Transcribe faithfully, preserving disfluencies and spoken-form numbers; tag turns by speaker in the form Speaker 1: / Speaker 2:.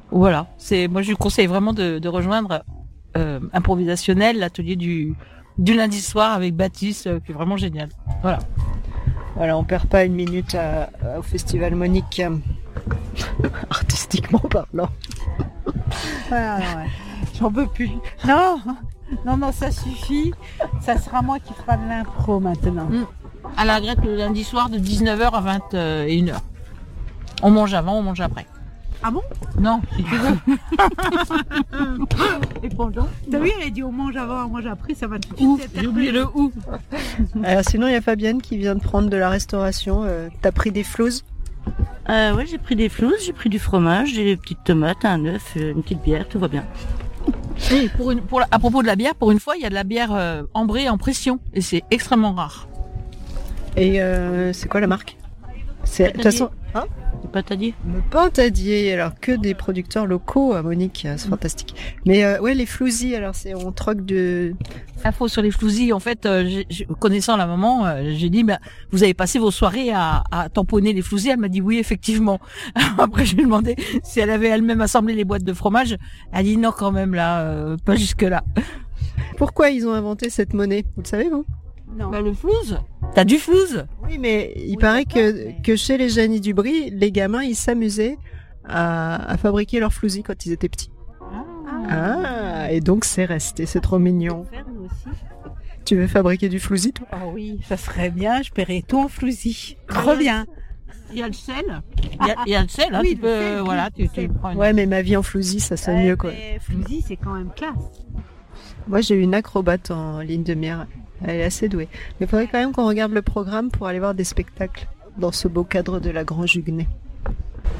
Speaker 1: Voilà, c'est moi je lui conseille vraiment de, de rejoindre euh, Improvisationnel, l'atelier du du lundi soir avec Baptiste, euh, qui est vraiment génial. Voilà.
Speaker 2: Voilà, on perd pas une minute à, à, au Festival Monique, euh, artistiquement parlant.
Speaker 3: Voilà, ouais. J'en peux plus. Non, non, non, ça suffit. Ça sera moi qui fera de l'impro maintenant.
Speaker 1: Mmh. À la Grette le lundi soir de dix-neuf heures à vingt et une heures. On mange avant, on mange après.
Speaker 3: Ah bon?
Speaker 1: Non, si tu veux.
Speaker 3: Et pendant? T'as vu, elle a dit on mange avant, on mange après, ça va tout de
Speaker 1: Ouf,
Speaker 3: suite.
Speaker 1: j'ai oublié le ou.
Speaker 2: Alors sinon, il y a Fabienne qui vient de prendre de la restauration. Euh, t'as pris des flouses?
Speaker 4: Euh, ouais, j'ai pris des flouses, j'ai pris du fromage, des petites tomates, un œuf, une petite bière, tout va bien.
Speaker 1: Et pour une, pour la, à propos de la bière, pour une fois, il y a de la bière euh, ambrée en pression et c'est extrêmement rare.
Speaker 2: Et euh, c'est quoi la marque? C'est de toute façon. Hein?
Speaker 4: Patadier.
Speaker 2: Le Pintadier, alors que des producteurs locaux à Monique, c'est mmh. fantastique. Mais euh, ouais, les flousies, alors c'est on troque de.
Speaker 1: Info sur les flousies, en fait, euh, j'ai, j'ai, connaissant la maman, euh, j'ai dit, bah, vous avez passé vos soirées à, à tamponner les flousies. Elle m'a dit oui, effectivement. Après, je lui ai demandé si elle avait elle-même assemblé les boîtes de fromage. Elle dit non, quand même là, euh, pas jusque là.
Speaker 2: Pourquoi ils ont inventé cette monnaie? Vous le savez vous?
Speaker 1: Non. Bah, le flouze. T'as du flouze?
Speaker 2: Oui, mais il
Speaker 1: oui,
Speaker 2: paraît que,
Speaker 1: mais...
Speaker 2: que chez les Janie Dubry, les gamins, ils s'amusaient à, à fabriquer leurs flousies quand ils étaient petits. Ah, ah et donc c'est resté, c'est trop mignon.
Speaker 3: Faire, nous aussi.
Speaker 2: Tu veux fabriquer du flousie, toi?
Speaker 3: Oh oui, ça serait bien, je paierais tout en flousie. Trop bien.
Speaker 1: Il y a le sel. Il y a, il y a le sel, hein,
Speaker 3: oui,
Speaker 1: tu peux,
Speaker 3: sel,
Speaker 1: voilà,
Speaker 3: oui,
Speaker 1: tu, tu prends une...
Speaker 2: Ouais, mais ma vie en flousie, ça sonne
Speaker 3: ouais,
Speaker 2: mieux, quoi.
Speaker 3: Mais flousie, c'est quand même classe.
Speaker 2: Moi, j'ai une acrobate en ligne de mire. Elle est assez douée. Mais il faudrait quand même qu'on regarde le programme pour aller voir des spectacles dans ce beau cadre de la Grand Juguenay.